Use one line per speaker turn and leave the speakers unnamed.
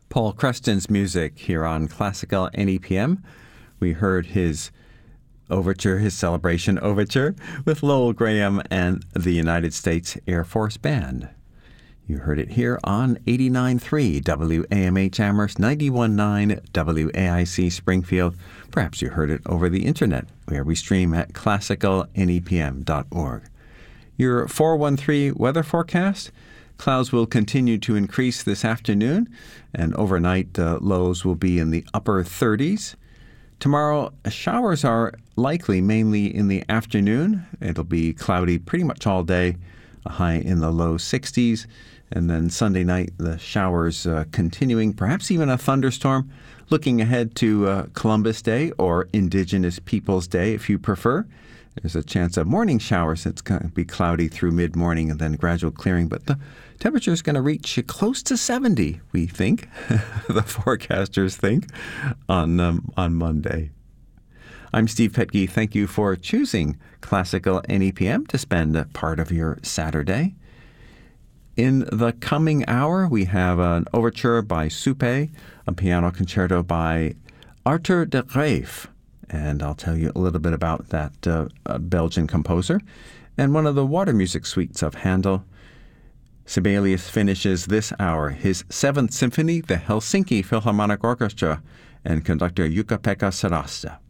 Paul Creston's music here on Classical NEPM. We heard his overture, his celebration overture, with Lowell Graham and the United States Air Force Band. You heard it here on 89.3 WAMH Amherst, 91.9 WAIC Springfield. Perhaps you heard it over the internet, where we stream at classicalnepm.org. Your 413 weather forecast: clouds will continue to increase this afternoon, and overnight lows will be in the upper 30s. Tomorrow, showers are likely mainly in the afternoon. It'll be cloudy pretty much all day, a high in the low 60s. And then Sunday night, the showers continuing, perhaps even a thunderstorm. Looking ahead to Columbus Day, or Indigenous Peoples Day if you prefer. There's a chance of morning showers. It's going to be cloudy through mid-morning and then gradual clearing. But the temperature is going to reach close to 70, we think. The forecasters think, on Monday. I'm Steve Petke. Thank you for choosing Classical NEPM to spend part of your Saturday. In the coming hour, we have an overture by Supe, a piano concerto by Arthur de Graef. And I'll tell you a little bit about that Belgian composer. And one of the water music suites of Handel. Sibelius finishes this hour his 7th Symphony, the Helsinki Philharmonic Orchestra, and conductor Jukka-Pekka Sarasta.